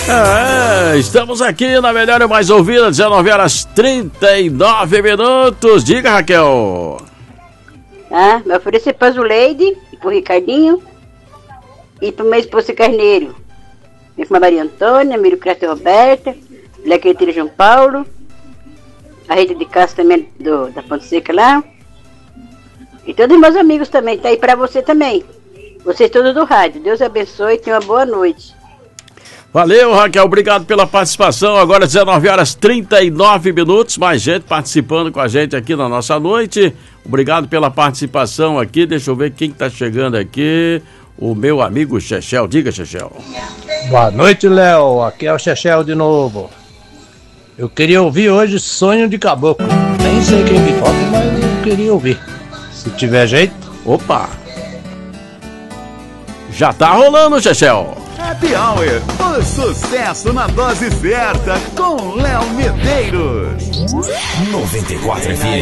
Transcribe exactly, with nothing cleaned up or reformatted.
É, estamos aqui na melhor e mais ouvida, dezenove horas trinta e nove minutos. Diga, Raquel. Ah, me oferecer para Zuleide, e pro Ricardinho, e pro meu esposo Carneiro. E pra Maria Antônia, Miro Cresta Roberta, Lequeteira João Paulo, a Rede de Casa também do, da Ponte Seca lá. E todos os meus amigos também, tá aí pra você também. Vocês todos do rádio. Deus abençoe e tenha uma boa noite. Valeu, Raquel, obrigado pela participação. Agora dezenove horas trinta e nove minutos, mais gente participando com a gente aqui na nossa noite. Obrigado pela participação aqui. Deixa eu ver quem está chegando aqui. O meu amigo Chechel. Diga, Chechel. Boa noite, Léo. Aqui é o Chechel de novo. Eu queria ouvir hoje Sonho de Caboclo. Nem sei quem me toca, mas eu queria ouvir. Se tiver jeito. Opa! Já tá rolando, Chechel. Happy Hour, o sucesso na dose certa com Léo Medeiros. noventa e quatro F M.